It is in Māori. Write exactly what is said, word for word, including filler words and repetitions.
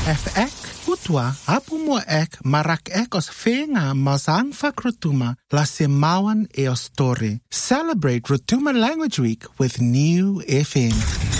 F ek, utua, apu mo ek, marak ek os whenga mazanfa Rotuma la semawan e os tore. Celebrate Rotuma Language Week with New F M.